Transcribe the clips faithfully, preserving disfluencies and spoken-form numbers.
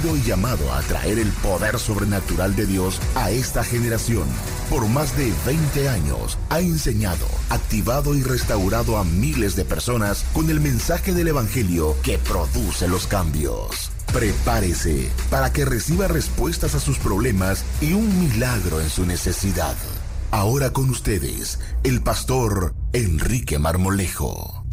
sido llamado a traer el poder sobrenatural de Dios a esta generación. Por más de veinte años ha enseñado, activado y restaurado a miles de personas con el mensaje del Evangelio que produce los cambios. Prepárese para que reciba respuestas a sus problemas y un milagro en su necesidad. Ahora con ustedes, el pastor Enrique Marmolejo.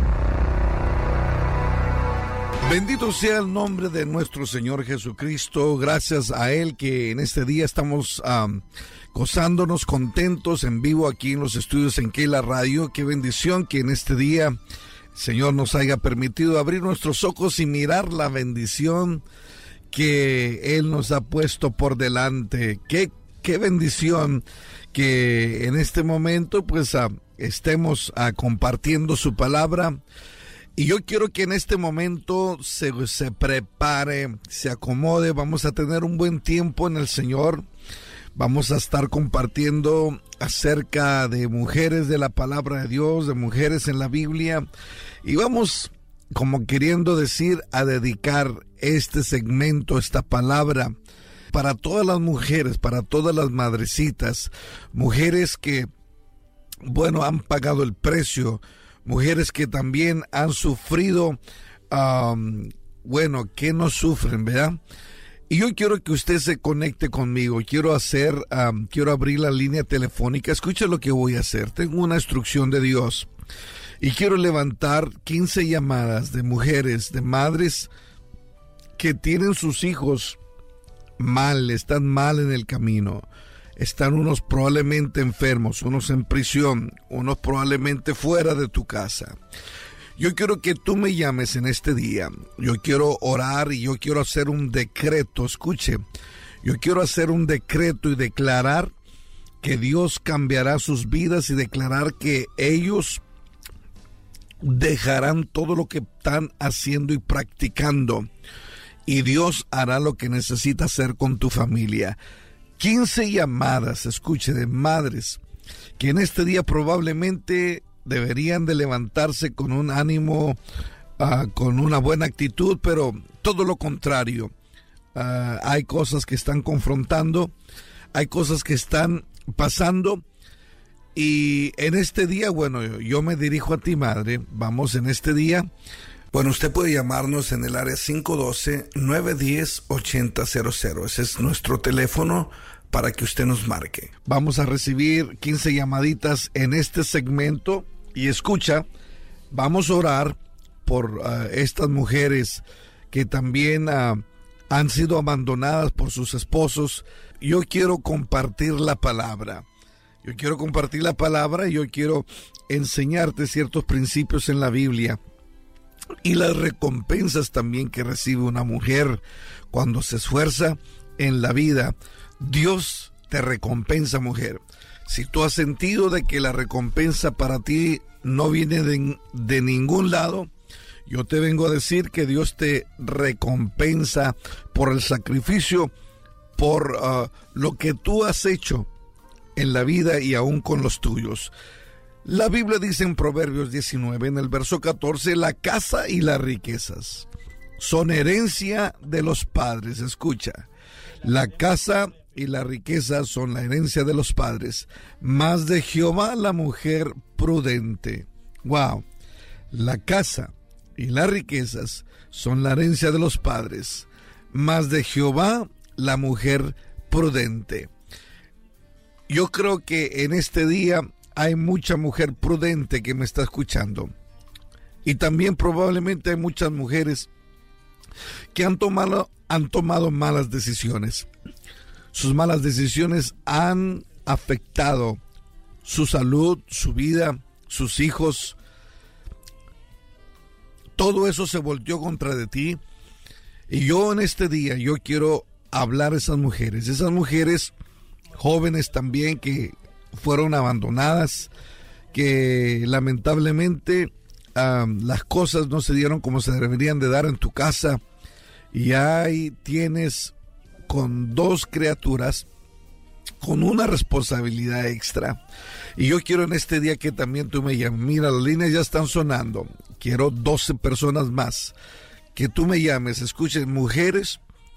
Bendito sea el nombre de nuestro Señor Jesucristo. Gracias a Él que en este día estamos um, gozándonos, contentos en vivo aquí en los estudios en Keila Radio. Qué bendición que en este día el Señor nos haya permitido abrir nuestros ojos y mirar la bendición que Él nos ha puesto por delante. Qué, qué bendición que en este momento pues uh, estemos uh, compartiendo su palabra. Y yo quiero que en este momento se, se prepare, se acomode. Vamos a tener un buen tiempo en el Señor. Vamos a estar compartiendo acerca de mujeres de la palabra de Dios, de mujeres en la Biblia. Y vamos, como queriendo decir, a dedicar este segmento, esta palabra, para todas las mujeres, para todas las madrecitas, mujeres que, bueno, han pagado el precio, mujeres que también han sufrido, um, bueno, que no sufren, ¿verdad? Y yo quiero que usted se conecte conmigo. Quiero hacer, um, quiero abrir la línea telefónica. Escuche lo que voy a hacer. Tengo una instrucción de Dios. Y quiero levantar quince llamadas de mujeres, de madres que tienen sus hijos mal, están mal en el camino. Están unos probablemente enfermos, unos en prisión, unos probablemente fuera de tu casa. Yo quiero que tú me llames en este día. Yo quiero orar y yo quiero hacer un decreto. Escuche, yo quiero hacer un decreto y declarar que Dios cambiará sus vidas y declarar que ellos dejarán todo lo que están haciendo y practicando. Y Dios hará lo que necesita hacer con tu familia. quince llamadas, escuche, de madres que en este día probablemente deberían de levantarse con un ánimo, uh, con una buena actitud, pero todo lo contrario. Uh, hay cosas que están confrontando, hay cosas que están pasando, y en este día, bueno, yo, yo me dirijo a ti, madre. Vamos en este día. Bueno, usted puede llamarnos en el área cinco uno dos, nueve uno cero, ocho cero cero. Ese es nuestro teléfono para que usted nos marque. Vamos a recibir quince llamaditas en este segmento. Y escucha, vamos a orar por uh, estas mujeres que también uh, han sido abandonadas por sus esposos. Yo quiero compartir la palabra. Yo quiero compartir la palabra y yo quiero enseñarte ciertos principios en la Biblia. Y las recompensas también que recibe una mujer cuando se esfuerza en la vida. Dios te recompensa, mujer. Si tú has sentido de que la recompensa para ti no viene de, de ningún lado, yo te vengo a decir que Dios te recompensa por el sacrificio, por uh, lo que tú has hecho en la vida y aún con los tuyos. La Biblia dice en Proverbios diecinueve, en el verso catorce, la casa y las riquezas son herencia de los padres. Escucha, la casa y la riqueza son la herencia de los padres, mas de Jehová la mujer prudente. Wow, la casa y las riquezas son la herencia de los padres, mas de Jehová la mujer prudente. Yo creo que en este día hay mucha mujer prudente que me está escuchando. Y también probablemente hay muchas mujeres que han tomado, han tomado malas decisiones. Sus malas decisiones han afectado su salud, su vida, sus hijos. Todo eso se volteó contra de ti. Y yo en este día, yo quiero hablar a esas mujeres. Esas mujeres jóvenes también que fueron abandonadas, que lamentablemente um, las cosas no se dieron como se deberían de dar en tu casa, y ahí tienes con dos criaturas con una responsabilidad extra. Y yo quiero en este día que también tú me llames. Mira, las líneas ya están sonando. Quiero doce personas más que tú me llames. Escuchen, mujeres